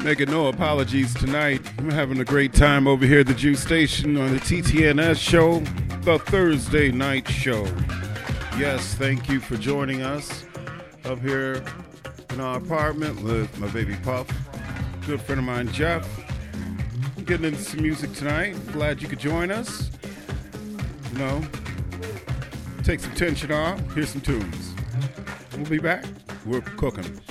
Making no apologies tonight. I'm having a great time over here at the Juice Station on the TTNS show, the Thursday night show. Yes, thank you for joining us up here in our apartment with my baby Puff, good friend of mine, Jeff. I'm getting into some music tonight. Glad you could join us. You know, take some tension off, hear some tunes. We'll be back. We're cooking.